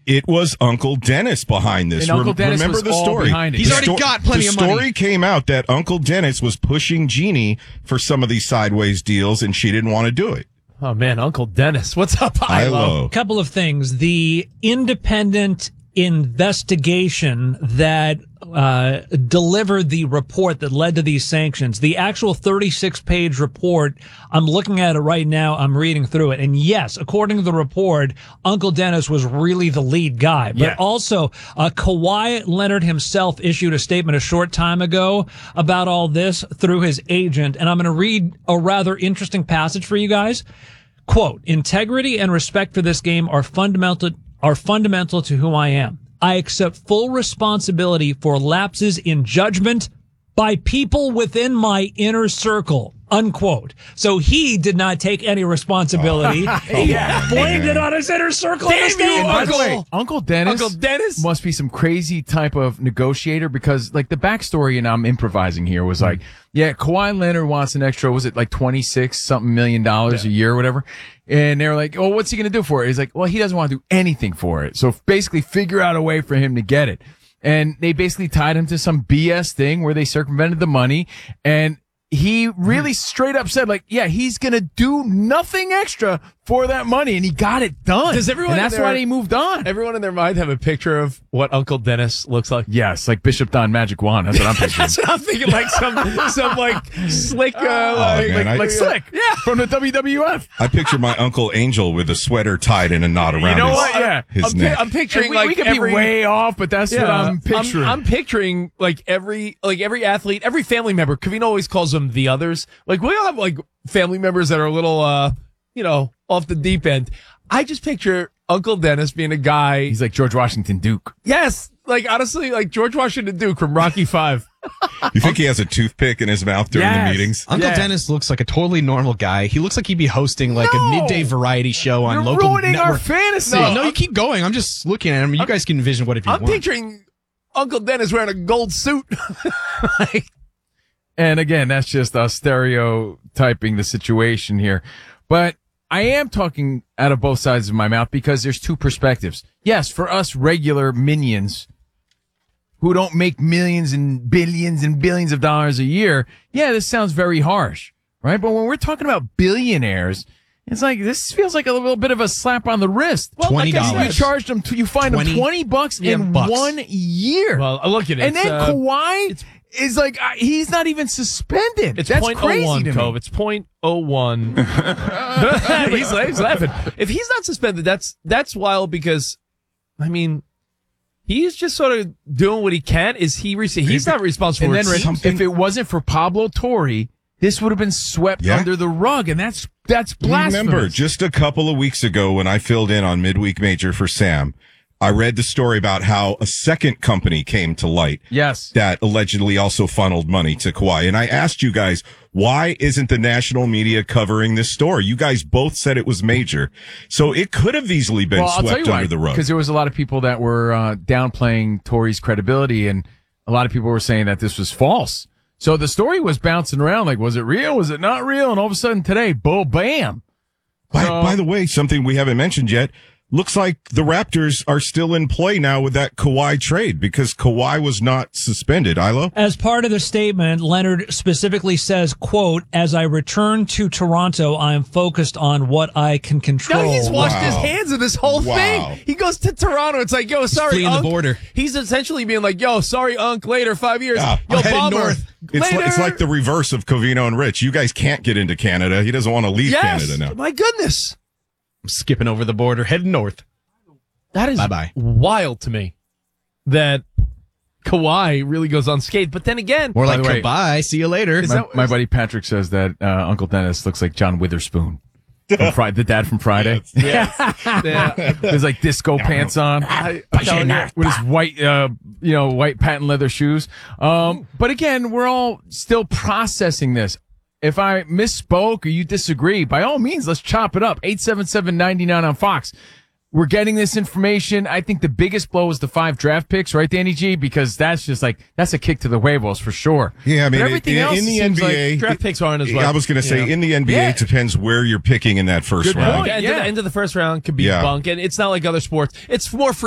It was Uncle Dennis behind this. And Uncle Dennis remember was the all story. behind it. He's already got plenty of money. The story came out that Uncle Dennis was pushing Jeannie for some of these sideways deals, and she didn't want to do it. Oh, man, Uncle Dennis. What's up, Ilo? Couple of things. The independent investigation that delivered the report that led to these sanctions, the actual 36-page report, I'm looking at it right now, I'm reading through it, and yes, according to the report, Uncle Dennis was really the lead guy. But also, Kawhi Leonard himself issued a statement a short time ago about all this through his agent, and I'm going to read a rather interesting passage for you guys. Quote, integrity and respect for this game are fundamental to who I am. I accept full responsibility for lapses in judgment by people within my inner circle, unquote. So he did not take any responsibility. He blamed it on his inner circle. Damn you, By the way, Uncle Dennis must be some crazy type of negotiator because, like, the backstory, and I'm improvising here, was like, yeah, Kawhi Leonard wants an extra, was it like $26 million a year or whatever? And they were like, oh, what's he going to do for it? He's like, well, he doesn't want to do anything for it. So basically figure out a way for him to get it. And they basically tied him to some BS thing where they circumvented the money. And he really straight up said, like, yeah, he's going to do nothing extra for that money. And he got it done. Does everyone and that's why he moved on. Everyone in their mind have a picture of what Uncle Dennis looks like? Yes, like Bishop Don Magic Wand. That's what I'm picturing. That's what I'm thinking, like some like slick, man, slick. Yeah, from the WWF. I picture my Uncle Angel with a sweater tied in a knot around his neck. I'm picturing we could be way off, but that's what I'm picturing. I'm picturing like every athlete, every family member. Kavino always calls them the others. Like we all have like family members that are a little, off the deep end. I just picture Uncle Dennis being a guy. He's like George Washington Duke. Yes. Like, honestly, like George Washington Duke from Rocky V. You think he has a toothpick in his mouth during the meetings? Uncle Dennis looks like a totally normal guy. He looks like he'd be hosting like a midday variety show on local ruining network. our fantasy. No, you keep going. I'm just looking at him. You guys can envision what if you want. I'm picturing Uncle Dennis wearing a gold suit. And again, that's just us stereotyping the situation here. But I am talking out of both sides of my mouth because there's two perspectives. Yes, for us regular minions who don't make millions and billions of dollars a year, yeah, this sounds very harsh, right? But when we're talking about billionaires, it's like, this feels like a little bit of a slap on the wrist. Well, $20. You charged them, you fined them $20 in 1 year. Well, look at it. And then Kawhi is like, he's not even suspended. It's That's 0.01, crazy to Cove. me. It's 0.01. he's laughing. If he's not suspended, that's wild because, I mean, he's just sort of doing what he can. He's not responsible for it. If it wasn't for Pablo Torre, this would have been swept under the rug, and that's blasphemous. Remember, just a couple of weeks ago when I filled in on Midweek Major for Sam, I read the story about how a second company came to light. Yes. That allegedly also funneled money to Kawhi. And I asked you guys, why isn't the national media covering this story? You guys both said it was major. So it could have easily been swept under the rug. Because there was a lot of people that were downplaying Torre's credibility, and a lot of people were saying that this was false. So the story was bouncing around like, was it real? Was it not real? And all of a sudden today, boom, bam. By the way, something we haven't mentioned yet, looks like the Raptors are still in play now with that Kawhi trade because Kawhi was not suspended. Ilo? As part of the statement, Leonard specifically says, quote, as I return to Toronto, I am focused on what I can control. No, he's washed his hands of this whole thing. He goes to Toronto. It's like, yo, sorry, fleeing the border. He's essentially being like, yo, sorry, Unc, later, 5 years. Yeah, yo, I'm headed Bomber, north. It's like the reverse of Covino and Rich. You guys can't get into Canada. He doesn't want to leave Canada now. My goodness. I'm skipping over the border, heading north. That is wild to me that Kawhi really goes unscathed. But then again, more like goodbye, see you later. My buddy Patrick says that Uncle Dennis looks like John Witherspoon, from the dad from Friday. Yeah. There's like disco pants on, with his white, white patent leather shoes. But again, we're all still processing this. If I misspoke or you disagree, by all means, let's chop it up. 877-99 on Fox. We're getting this information. I think the biggest blow was the 5 draft picks, right, Danny G? Because that's just like, that's a kick to the huevos for sure. Yeah, I mean, everything else in the NBA, like draft picks aren't as well. I was going to say, in the NBA, it depends where you're picking in that first round. End of the first round could be bunk, and it's not like other sports. It's more free.